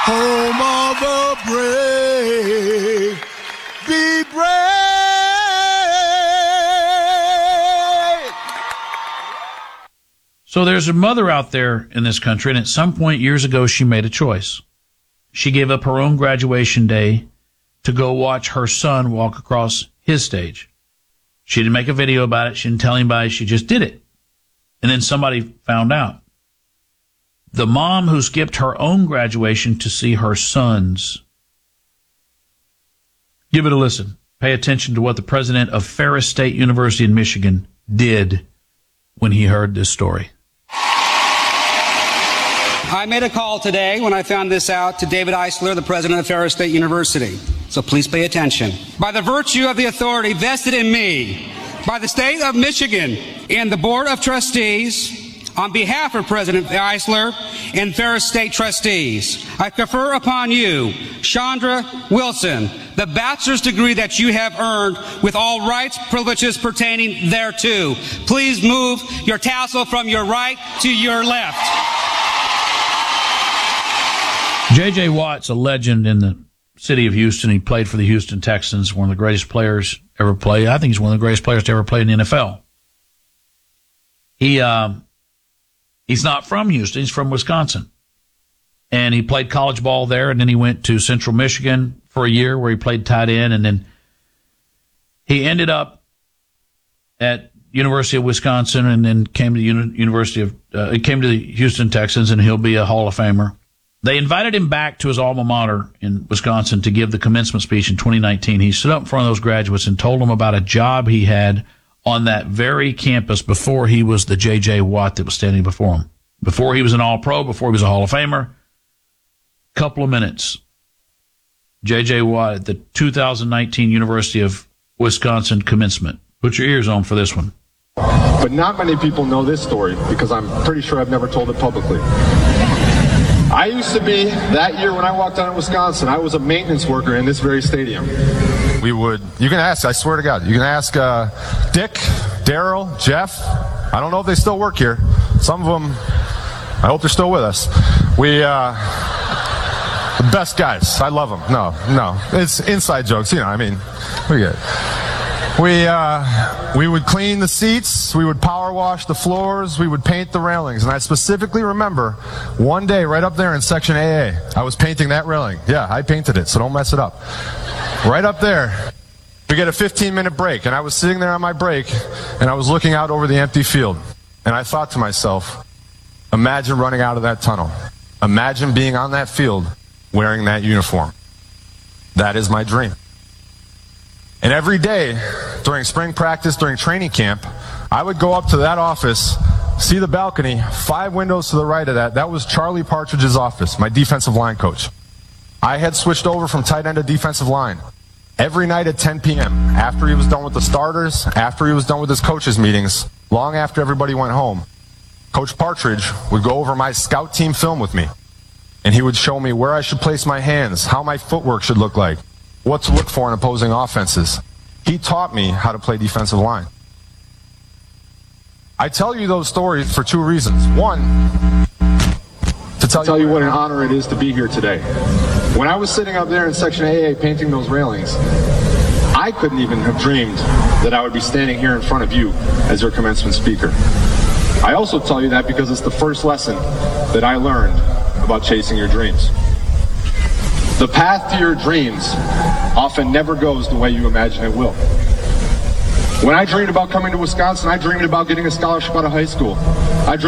Home of the brave, be brave. So there's a mother out there in this country, and at some point years ago, she made a choice. She gave up her own graduation day to go watch her son walk across his stage. She didn't make a video about it. She didn't tell anybody. She just did it. And then somebody found out. The mom who skipped her own graduation to see her son's. Give it a listen. Pay attention to what the president of Ferris State University in Michigan did when he heard this story. I made a call today when I found this out to David Eisler, the president of Ferris State University. So please pay attention. By the virtue of the authority vested in me by the state of Michigan and the Board of Trustees, on behalf of President Eisler and Ferris State trustees, I confer upon you, Chandra Wilson, the bachelor's degree that you have earned with all rights, privileges pertaining thereto. Please move your tassel from your right to your left. J.J. Watt's a legend in the city of Houston. He played for the Houston Texans, one of the greatest players ever played. I think he's one of the greatest players to ever play in the NFL. He's not from Houston. He's from Wisconsin. And he played college ball there, and then he went to Central Michigan for a year where he played tight end, and then he ended up at University of Wisconsin and then came to the Houston Texans, and he'll be a Hall of Famer. They invited him back to his alma mater in Wisconsin to give the commencement speech in 2019. He stood up in front of those graduates and told them about a job he had on that very campus before he was the J.J. Watt that was standing before him. Before he was an All-Pro, before he was a Hall of Famer. Couple of minutes. J.J. Watt at the 2019 University of Wisconsin commencement. Put your ears on for this one. But not many people know this story because I'm pretty sure I've never told it publicly. I used to be, that year when I walked out in Wisconsin, I was a maintenance worker in this very stadium. You can ask, I swear to God, you can ask Dick, Daryl, Jeff. I don't know if they still work here. Some of them, I hope they're still with us. The best guys. I love them. No. It's inside jokes, you know, I mean, we get it. We would clean the seats, we would power wash the floors, we would paint the railings. And I specifically remember one day right up there in section AA, I was painting that railing. Yeah, I painted it, so don't mess it up. Right up there, we get a 15-minute break, and I was sitting there on my break, and I was looking out over the empty field. And I thought to myself, imagine running out of that tunnel. Imagine being on that field wearing that uniform. That is my dream. And every day, during spring practice, during training camp, I would go up to that office, see the balcony, 5 windows to the right of that. That was Charlie Partridge's office, my defensive line coach. I had switched over from tight end to defensive line. Every night at 10 p.m., after he was done with the starters, after he was done with his coaches' meetings, long after everybody went home, Coach Partridge would go over my scout team film with me. And he would show me where I should place my hands, how my footwork should look like, what to look for in opposing offenses. He taught me how to play defensive line. I tell you those stories for 2 reasons. One, to tell you what an honor it is to be here today. When I was sitting up there in section AA painting those railings, I couldn't even have dreamed that I would be standing here in front of you as your commencement speaker. I also tell you that because it's the first lesson that I learned about chasing your dreams. The path to your dreams often never goes the way you imagine it will. When I dreamed about coming to Wisconsin, I dreamed about getting a scholarship out of high school. I dreamed